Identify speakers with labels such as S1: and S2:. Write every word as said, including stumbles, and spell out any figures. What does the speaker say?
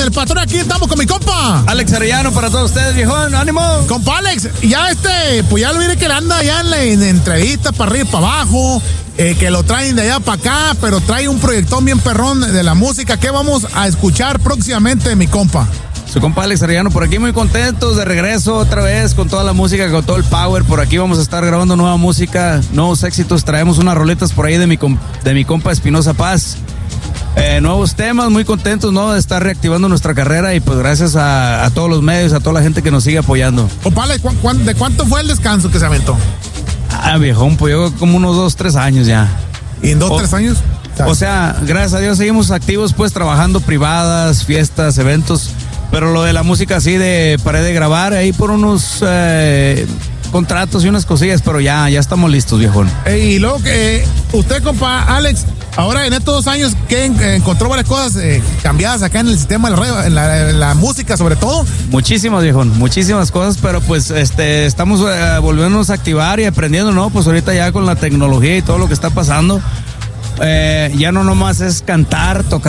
S1: el patrón, aquí estamos con mi compa
S2: Alex Arellano para todos ustedes, viejón, ánimo.
S1: Compa Alex, ya este, pues ya lo mire que le anda ya en, la, en entrevistas para arriba y para abajo, eh, que lo traen de allá para acá, pero trae un proyectón bien perrón de la música. ¿Qué vamos a escuchar próximamente de mi compa?
S2: Su compa Alex Arellano por aquí, muy contentos de regreso otra vez con toda la música, con todo el power. Por aquí vamos a estar grabando nueva música, nuevos éxitos. Traemos unas roletas por ahí de mi, de mi compa Espinosa Paz. Eh, nuevos temas, muy contentos, ¿no? De estar reactivando nuestra carrera y pues gracias a, a todos los medios, a toda la gente que nos sigue apoyando.
S1: Compa Alex, ¿cu cu ¿de cuánto fue el descanso que se aventó?
S2: Ah, viejón, pues yo como unos dos, tres años ya.
S1: ¿Y en dos, o, tres años?
S2: O sea, gracias a Dios seguimos activos, pues trabajando privadas, fiestas, eventos. Pero lo de la música así de paré de grabar ahí por unos eh, contratos y unas cosillas, pero ya, ya estamos listos, viejón.
S1: Eh, y luego que eh, usted, compa Alex, ahora en estos dos años que en, eh, encontró varias cosas eh, cambiadas acá en el sistema de la radio, en la, en la música sobre todo.
S2: Muchísimas, viejón, muchísimas cosas, pero pues este estamos eh, volviéndonos a activar y aprendiendo, ¿no? Pues ahorita ya con la tecnología y todo lo que está pasando, eh, ya no nomás es cantar, tocar